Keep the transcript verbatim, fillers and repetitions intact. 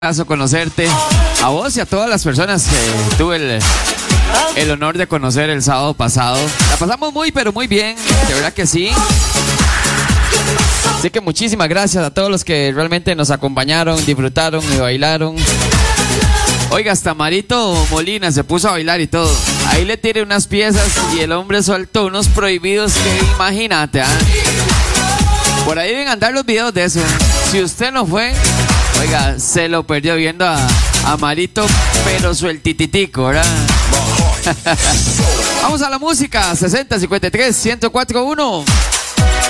Abrazo conocerte a vos y a todas las personas que tuve el, el honor de conocer el sábado pasado. La pasamos muy pero muy bien, de verdad que sí. Así que muchísimas gracias a todos los que realmente nos acompañaron, disfrutaron y bailaron. Oiga, hasta Marito Molina se puso a bailar y todo. Ahí le tiré unas piezas y el hombre soltó unos prohibidos que imagínate, ¿eh? Por ahí deben andar los videos de eso. Si usted no fue, oiga, se lo perdió viendo a, a Marito, pero sueltititico, ¿verdad? Vamos a la música, sesenta cincuenta y tres, ciento cuatro punto uno.